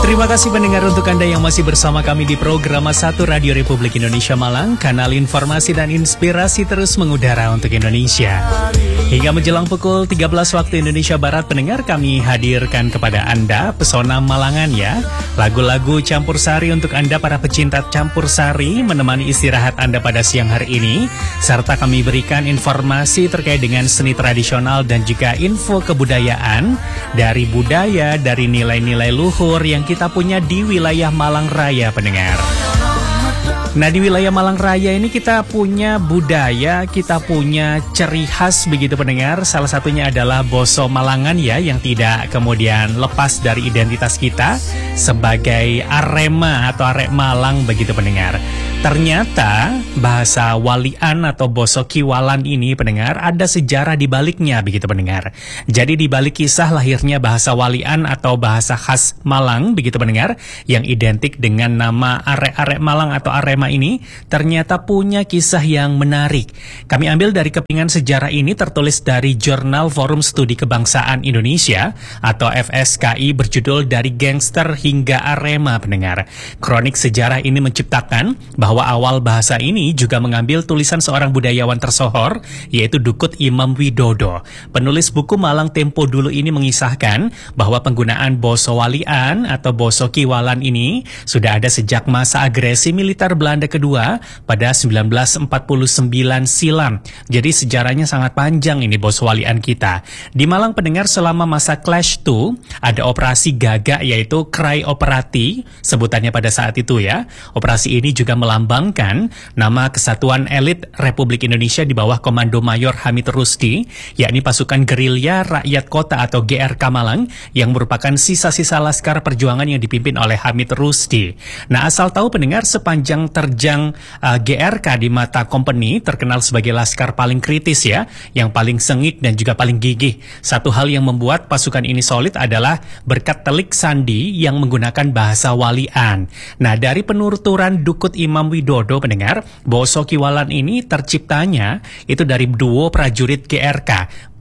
Terima kasih pendengar untuk Anda yang masih bersama kami di program 1 Radio Republik Indonesia Malang. Kanal informasi dan inspirasi terus mengudara untuk Indonesia. Hingga menjelang pukul 13 waktu Indonesia Barat, pendengar, kami hadirkan kepada Anda pesona Malangan ya. Lagu-lagu campur sari untuk Anda para pecinta campur sari, menemani istirahat Anda pada siang hari ini. Serta kami berikan informasi terkait dengan seni tradisional dan juga info kebudayaan dari budaya, dari nilai-nilai luhur yang kita punya di wilayah Malang Raya, pendengar. Nah, di wilayah Malang Raya ini kita punya budaya, kita punya ciri khas begitu pendengar. Salah satunya adalah boso Malangan ya, yang tidak kemudian lepas dari identitas kita sebagai Arema atau Arek Malang begitu pendengar. Ternyata bahasa Walian atau boso Kiwalan ini pendengar ada sejarah di baliknya begitu pendengar. Jadi di balik kisah lahirnya bahasa Walian atau bahasa khas Malang begitu pendengar, yang identik dengan nama Arek-Arek Malang atau Arema ini ternyata punya kisah yang menarik. Kami ambil dari kepingan sejarah ini tertulis dari Jurnal Forum Studi Kebangsaan Indonesia atau FSKI berjudul Dari Gangster Hingga Arema pendengar. Kronik sejarah ini menciptakan bahwa awal bahasa ini juga mengambil tulisan seorang budayawan tersohor yaitu Dukut Imam Widodo. Penulis buku Malang Tempo dulu ini mengisahkan bahwa penggunaan boso Walian atau boso Kiwalan ini sudah ada sejak masa agresi militer Belanda kedua pada 1949 silam. Jadi sejarahnya sangat panjang ini boso Walian kita. Di Malang pendengar selama masa Clash 2 ada operasi Gagak yaitu Krai Operati sebutannya pada saat itu ya. Operasi ini juga melambangkan nama Kesatuan Elit Republik Indonesia di bawah Komando Mayor Hamid Rusdi, yakni pasukan gerilya rakyat kota atau GRK Malang yang merupakan sisa-sisa laskar perjuangan yang dipimpin oleh Hamid Rusdi. Nah, asal tahu pendengar, sepanjang terjang GRK di mata company terkenal sebagai laskar paling kritis ya, yang paling sengit dan juga paling gigih. Satu hal yang membuat pasukan ini solid adalah berkat telik sandi yang menggunakan bahasa Walian. Nah, dari penuturan Dukut Imam Widodo pendengar, boso Kiwalan ini terciptanya itu dari duo prajurit GRK.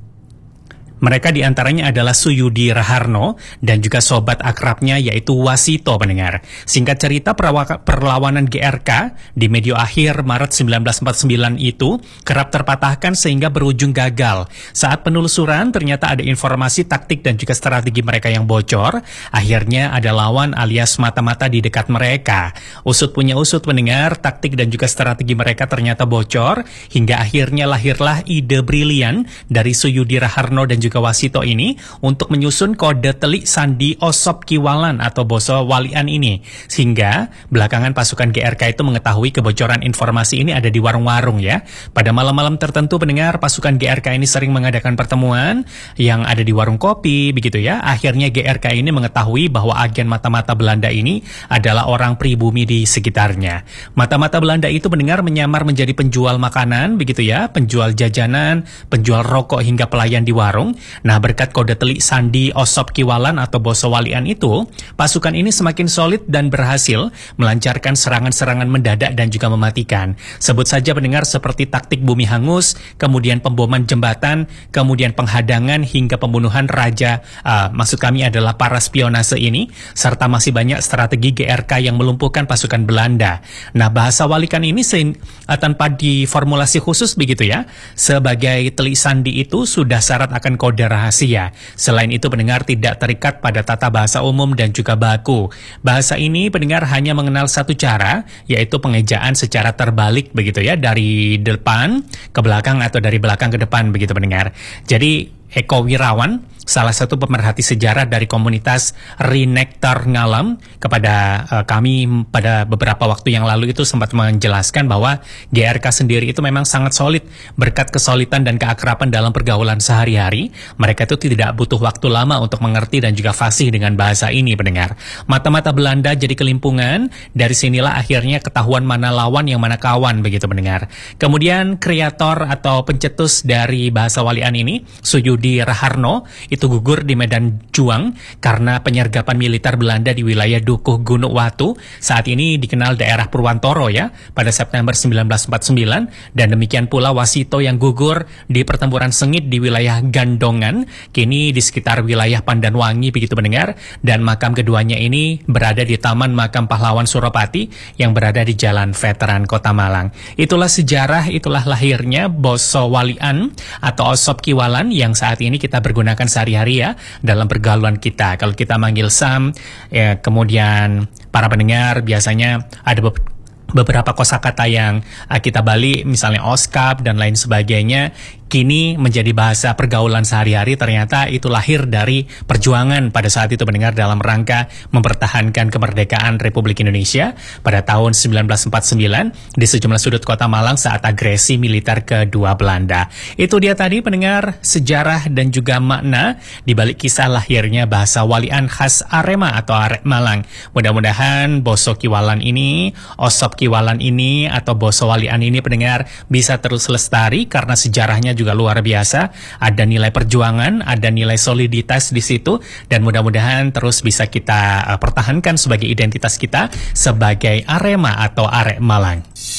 Mereka diantaranya adalah Suyudi Raharno dan juga sobat akrabnya yaitu Wasito pendengar. Singkat cerita, perlawanan GRK di medio akhir Maret 1949 itu kerap terpatahkan sehingga berujung gagal. Saat penelusuran ternyata ada informasi taktik dan juga strategi mereka yang bocor. Akhirnya ada lawan alias mata-mata di dekat mereka. Usut punya usut pendengar, taktik dan juga strategi mereka ternyata bocor hingga akhirnya lahirlah ide brilian dari Suyudi Raharno dan juga Wasito ini untuk menyusun kode telik sandi Osop Kiwalan atau boso Walian ini, sehingga belakangan pasukan GRK itu mengetahui kebocoran informasi ini ada di warung-warung ya. Pada malam-malam tertentu pendengar, pasukan GRK ini sering mengadakan pertemuan yang ada di warung kopi begitu ya. Akhirnya GRK ini mengetahui bahwa agen mata-mata Belanda ini adalah orang pribumi di sekitarnya. Mata-mata Belanda itu pendengar menyamar menjadi penjual makanan begitu ya, penjual jajanan, penjual rokok hingga pelayan di warung. Nah, berkat kode telik sandi Osop Kiwalan atau boso Walian itu, pasukan ini semakin solid dan berhasil melancarkan serangan-serangan mendadak dan juga mematikan. Sebut saja pendengar seperti taktik bumi hangus, kemudian pemboman jembatan, kemudian penghadangan hingga pembunuhan raja, maksud kami adalah para spionase ini, serta masih banyak strategi GRK yang melumpuhkan pasukan Belanda. Nah, bahasa Walikan ini tanpa diformulasi khusus begitu ya, sebagai telik sandi itu sudah syarat akan kode rahasia. Selain itu pendengar tidak terikat pada tata bahasa umum dan juga baku. Bahasa ini pendengar hanya mengenal satu cara, yaitu pengejaan secara terbalik begitu ya, dari depan ke belakang atau dari belakang ke depan begitu pendengar. Jadi Eko Wirawan, salah satu pemerhati sejarah dari komunitas Renektar Ngalam, kepada kami pada beberapa waktu yang lalu itu sempat menjelaskan bahwa GRK sendiri itu memang sangat solid berkat kesolidan dan keakraban dalam pergaulan sehari-hari. Mereka itu tidak butuh waktu lama untuk mengerti dan juga fasih dengan bahasa ini pendengar. Mata-mata Belanda jadi kelimpungan, dari sinilah akhirnya ketahuan mana lawan yang mana kawan begitu pendengar. Kemudian kreator atau pencetus dari bahasa Walian ini, Suyudi Raharno, itu itu gugur di medan juang karena penyergapan militer Belanda di wilayah Dukuh Gunung Watu. Saat ini dikenal daerah Purwantoro ya, pada September 1949. Dan demikian pula Wasito yang gugur di pertempuran sengit di wilayah Gandongan, kini di sekitar wilayah Pandanwangi begitu mendengar. Dan makam keduanya ini berada di Taman Makam Pahlawan Suropati yang berada di Jalan Veteran Kota Malang. Itulah sejarah, itulah lahirnya Boso Walian atau Osop Kiwalan yang saat ini kita bergunakan sehari-hari ya dalam pergaulan kita. Kalau kita manggil Sam, ya, kemudian para pendengar biasanya ada beberapa kosakata yang kita balik, misalnya oskap dan lain sebagainya, kini menjadi bahasa pergaulan sehari-hari. Ternyata itu lahir dari perjuangan pada saat itu mendengar dalam rangka mempertahankan kemerdekaan Republik Indonesia pada tahun 1949 di sejumlah sudut kota Malang saat agresi militer kedua Belanda. Itu dia tadi pendengar sejarah dan juga makna di balik kisah lahirnya bahasa Walian khas Arema atau Arek Malang. Mudah-mudahan Boso Kiwalan ini, Osop Kiwalan ini atau Boso Walian ini pendengar bisa terus lestari karena sejarahnya juga luar biasa, ada nilai perjuangan, ada nilai soliditas di situ, dan mudah-mudahan terus bisa kita pertahankan sebagai identitas kita sebagai Arema atau Arek Malang.